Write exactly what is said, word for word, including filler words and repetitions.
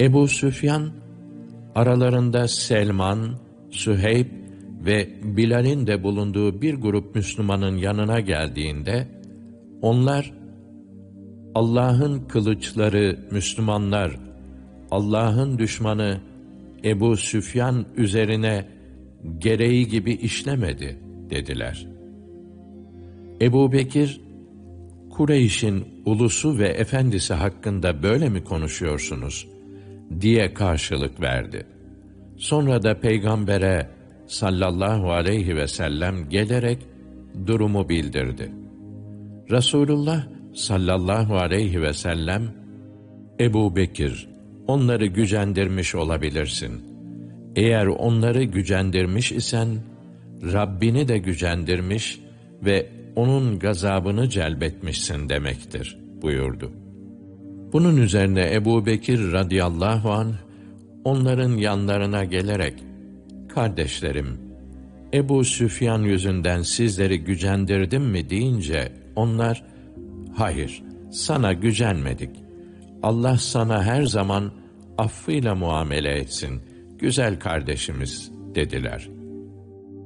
Ebu Süfyan, aralarında Selman, Süheyb ve Bilal'in de bulunduğu bir grup Müslümanın yanına geldiğinde, onlar, Allah'ın kılıçları Müslümanlar, Allah'ın düşmanı Ebu Süfyan üzerine gereği gibi işlemedi dediler. Ebu Bekir, Kureyş'in ulusu ve efendisi hakkında böyle mi konuşuyorsunuz diye karşılık verdi. Sonra da Peygamber'e sallallahu aleyhi ve sellem gelerek durumu bildirdi. Resulullah sallallahu aleyhi ve sellem, Ebu Bekir, onları gücendirmiş olabilirsin. Eğer onları gücendirmiş isen, Rabbini de gücendirmiş ve onun gazabını celbetmişsin demektir buyurdu. Bunun üzerine Ebu Bekir radıyallahu anh, onların yanlarına gelerek, kardeşlerim, Ebu Süfyan yüzünden sizleri gücendirdim mi deyince, onlar, hayır, sana gücenmedik. Allah sana her zaman affıyla muamele etsin, güzel kardeşimiz dediler.